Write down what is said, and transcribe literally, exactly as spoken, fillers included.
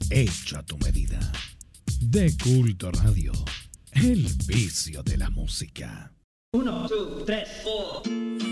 hecho a tu medida. De Culto Radio, el vicio de la música. Uno, dos, tres, cuatro.